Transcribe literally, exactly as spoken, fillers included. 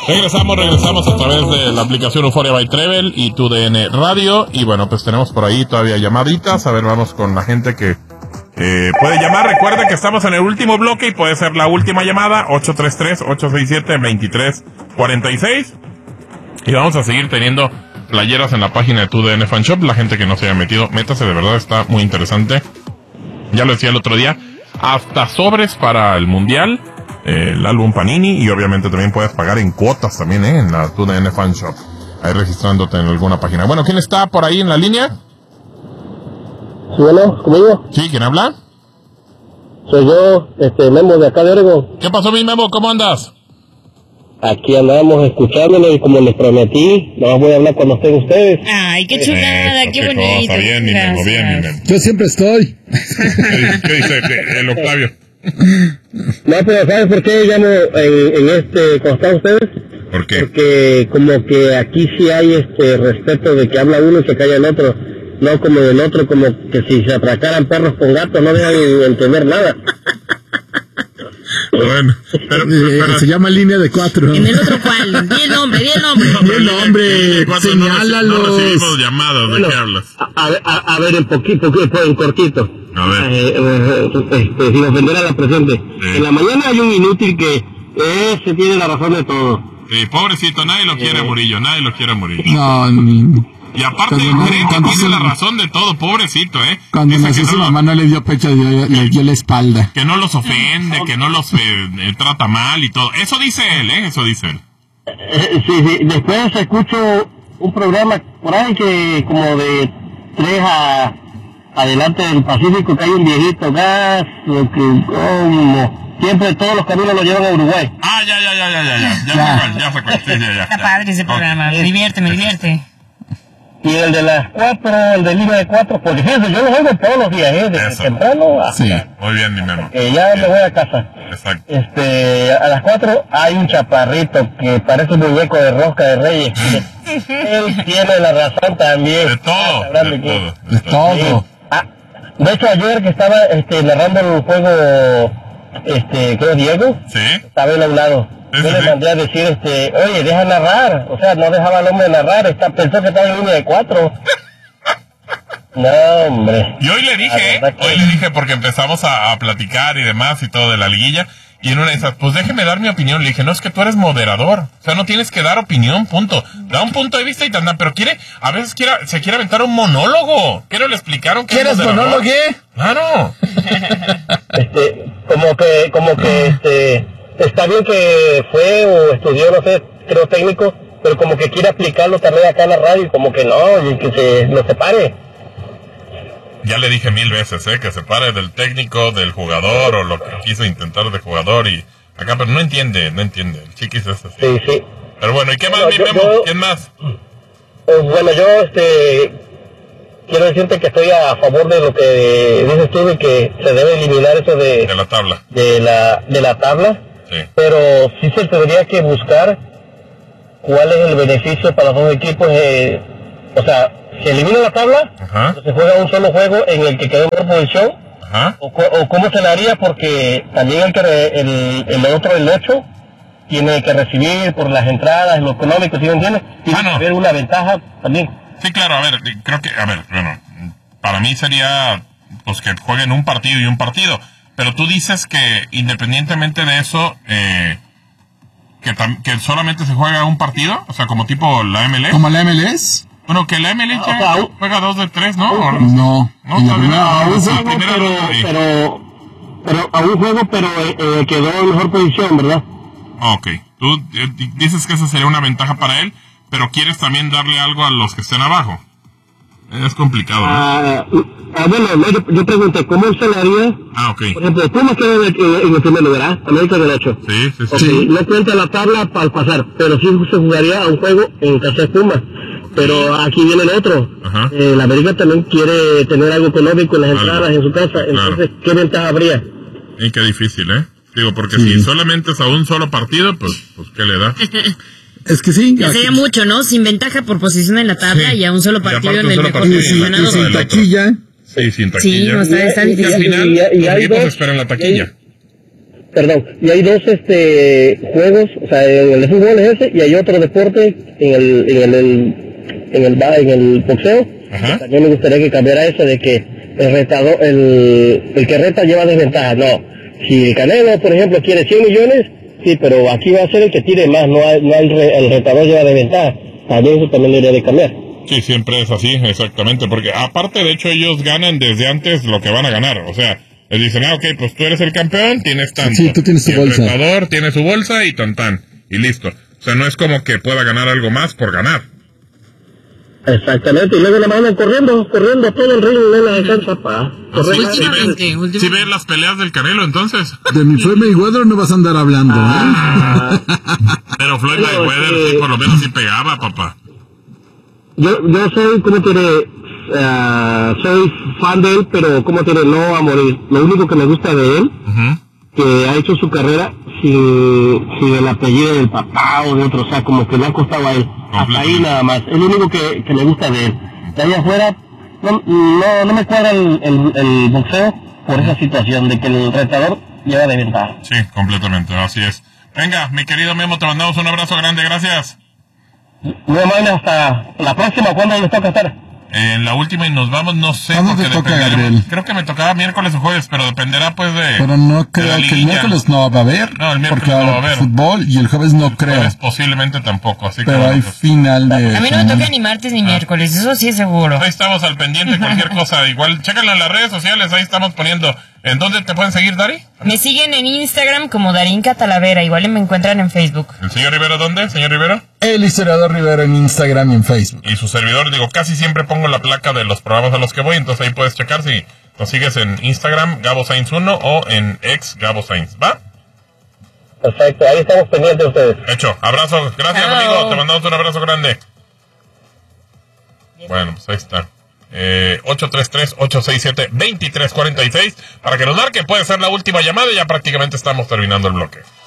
Regresamos, regresamos a través de la aplicación Euphoria by Travel y tu D N Radio. Y bueno, pues tenemos por ahí todavía llamaditas. A ver, vamos con la gente que eh, puede llamar. Recuerda que estamos en el último bloque y puede ser la última llamada. ocho tres tres, ocho seis siete, dos tres cuatro seis. Y vamos a seguir teniendo playeras en la página de tu D N Fan Shop. La gente que no se haya metido, métase, de verdad está muy interesante. Ya lo decía el otro día, hasta sobres para el Mundial, eh, el álbum Panini, y obviamente también puedes pagar en cuotas también, eh, en la tu D N Fan Shop, ahí registrándote en alguna página. Bueno, ¿quién está por ahí en la línea? Sí, bueno, ¿conmigo? Sí, ¿quién habla? Soy yo, este, Memo de acá de Oregon. ¿Qué pasó, mi Memo? ¿Cómo andas? Aquí andamos escuchándolo y como les prometí, no voy a hablar cuando estén ustedes. Ay, qué chulada, Eso, qué qué bonito. cosa, bien, mi Memo, bien, mi Memo. Yo siempre estoy. ¿Qué dice el Octavio? No, pero ¿sabes por qué llamo en, en este, cuando están ustedes? ¿Por qué? Porque como que aquí sí hay este respeto de que habla uno y se calla el otro. No como del otro, como que si se atracaran perros con gatos no dejan de entender nada. Bueno, pero, Eh, pero, se llama línea de cuatro. En el otro cual, di el nombre, di el nombre. pero Bien, el- hombre, el cuatro no reci- señálalos. No recibimos llamadas, ¿de Bueno, qué hablas? A, a, ver- a, a ver, en poquito, en cortito. A ver. Eh, eh, este, sin ofender a la presente. Sí. En la mañana hay un inútil que ese tiene la razón de todo. Sí, pobrecito, nadie lo quiere a Murillo, nadie lo quiere a Murillo. No, ni- Y aparte, Cuando no- cree que cuando tiene se- la razón de todo, pobrecito, ¿eh? cuando Dice nació que su no, mamá no le dio pecho, le, le dio la espalda. que no los ofende, que no los eh, eh, trata mal y todo. Eso dice él, ¿eh? Eso dice él. Eh, sí, sí. Después escucho un programa por ahí que como de tres a adelante del Pacífico, que hay un viejito gas, lo que como siempre todos los caminos lo llevan a Uruguay. Ah, ya, ya, ya, ya, ya, ya. Ya Ya. sé cuál, ya sé cuál. Sí, ya, ya. Está ya. padre ese programa, me divierte, me divierte. Y el de las cuatro, el de línea de cuatro, porque fíjense, yo lo oigo todos los días, ¿eh? Desde Eso. temprano hasta Sí. Muy bien, mi Memo. que ya me voy a casa. Exacto. Este, a las cuatro hay un chaparrito que parece un muñeco de rosca de reyes. Él tiene la razón también. De todo, Hablando de aquí. todo. De todo. Ah, de hecho, ayer que estaba este, narrando el juego, este, creo Diego, ¿Sí? estaba él a un lado. Sí, Yo sí, le sí. mandé a decir, este, oye, deja narrar. O sea, no dejaba al hombre narrar, está, pensó que estaba en línea de cuatro. No, hombre. Y hoy le La dije, verdad que- hoy le dije porque empezamos a, a platicar y demás y todo de la liguilla. Y en una de esas, pues déjeme dar mi opinión. Le dije, no, es que tú eres moderador. O sea, no tienes que dar opinión, punto. Da un punto de vista y te anda, pero quiere, a veces quiere, se quiere aventar un monólogo. ¿Qué no le explicaron que ¿Quieres es moderador? monólogo? Claro. Este, como que, como que, este, está bien que fue o estudió, no sé, creo técnico, pero como que quiere aplicarlo también acá en la radio, y como que no, y que se lo separe. Ya le dije mil veces, ¿eh? Que se pare del técnico, del jugador o lo que quiso intentar de jugador y acá, pero no entiende, no entiende. El chiquis es así. Sí, sí. Pero bueno, ¿y qué más, Bueno, mi yo- Memo? yo- ¿Quién más? Pues bueno, yo, este, quiero decirte que estoy a favor de lo que dices tú, de que se debe eliminar eso de, De la tabla. de la, de la tabla, Sí. pero sí se tendría que buscar cuál es el beneficio para los dos equipos. Eh, o sea, se elimina la tabla, Ajá. se juega un solo juego en el que quedó en mejor posición, Ajá. o, cu- o cómo se le haría, porque también el, que re- el, el otro, el ocho, tiene que recibir por las entradas, lo económico, ¿sí me entiendes? Tiene Ah, no. que haber una ventaja también. Sí, claro, a ver, creo que, a ver, bueno, para mí sería, pues que jueguen un partido y un partido, pero tú dices que independientemente de eso, eh, que, tam- que solamente se juega un partido, o sea, como tipo la M L S. ¿Como la M L S? Bueno, que la M L S Ah, o sea, un- juega dos de tres, ¿no? ¿O no? No. No, en la todavía primera no. A un ronda sí. juego, primera pero, ronda, sí. pero, pero a un juego, pero eh, eh, quedó en mejor posición, ¿verdad? Ok, tú eh, di- dices que esa sería una ventaja para él, pero quieres también darle algo a los que estén abajo. Es complicado, ¿no? Ah, ah, bueno, no, yo, yo pregunté, ¿cómo se le haría? Ah, ok. Por ejemplo, Pumas queda en, el- en el primer lugar, ¿ah? América del ocho. Sí, sí, sí. Ok, no cuenta la tabla para pasar, pero sí se jugaría a un juego en caso de Pumas. Pero aquí viene el otro. Ajá. Eh, la América también quiere tener algo económico en las Algo. entradas en su casa. Entonces, ¿qué ventaja habría? Y qué difícil, ¿eh? Digo, porque Sí. si solamente es a un solo partido, pues, pues ¿qué le da? Es que sí. Ya aquí- sería mucho, ¿no? Sin ventaja por posición en la tabla Sí. y a un solo Y partido aparte en un el solo mejor partido Y sin, y posicionado. y sin del otro. taquilla. Sí, sin Sí, taquilla. no, está, está Y- y- difícil. Al final, y- y los hay equipos dos- esperan la y- taquilla. perdón, y hay dos este juegos, o sea, el de fútbol es ese, y hay otro deporte en el, en el, el en el, ba- en el boxeo. Ajá. También me gustaría que cambiara eso de que el retador, el, el que reta lleva desventaja. No, si el Canelo, por ejemplo, quiere cien millones, sí, pero aquí va a ser el que tire más, no, hay, no hay re- el retador lleva desventaja. También eso también debería de cambiar. Sí, siempre es así, exactamente, porque aparte, de hecho, ellos ganan desde antes lo que van a ganar, o sea, les dicen, ah, ok, pues tú eres el campeón, tienes tanto. Sí, tú tienes tu y bolsa. El retador tiene su bolsa y tan tan, y listo. O sea, no es como que pueda ganar algo más por ganar. Exactamente, y luego la mandan corriendo, corriendo todo el ring de la alcanza, pa. Corriendo. ¿Sí ves, Últimamente, últimamente. sí ves las peleas del Canelo, entonces? De mi Floyd Mayweather no vas a andar hablando, Ah, Pero Floyd Pero, Mayweather eh, sí, por lo menos sí pegaba, papá. yo, yo soy, como tiene, uh, soy fan de él, pero como tiene, no a morir. Lo único que me gusta de él, Ujú. que ha hecho su carrera sin, sin el apellido del papá o de otro, o sea, como que le ha costado a él. Hasta ahí nada más. Es lo único que, que me gusta de él. De ahí afuera, no, no, no me cuadra el, el, el boxeo por esa situación de que el retador lleva de ventaja. Sí, completamente, así es. Venga, mi querido Memo, te mandamos un abrazo grande, gracias. No más, hasta la próxima, ¿cuándo les toca estar? En la última y nos vamos, no sé. ¿Cuándo porque te toca, dependerá- Gabriel? Creo que me tocaba miércoles o jueves, pero dependerá pues de... Pero no de creo la que el liguilla. miércoles no va a haber. No, el miércoles porque no va a habrá haber. fútbol y el jueves no creo. Jueves posiblemente tampoco, así que Pero bueno, hay pues, final de... A mí no me final. toca ni martes ni miércoles, eso sí es seguro. ahí estamos al pendiente, cualquier cosa. Igual, chécalo en las redes sociales, ahí estamos poniendo. ¿En dónde te pueden seguir, Dari? Me siguen en Instagram como Darinka Talavera, igual y me encuentran en Facebook. ¿El señor Rivera dónde, señor Rivera? El historiador Rivera en Instagram y en Facebook. Y su servidor, digo, casi siempre pongo la placa de los programas a los que voy, entonces ahí puedes checar si nos sigues en Instagram, Gabo Sainz uno, o en ex Gabo Sainz, ¿va? Perfecto, ahí estamos pendientes de ustedes. Hecho, abrazo, gracias Chao. amigo, te mandamos un abrazo grande. Bueno, pues ahí está. Eh, ocho tres tres, ocho seis siete, dos tres cuatro seis para que nos marque, puede ser la última llamada y ya prácticamente estamos terminando el bloque.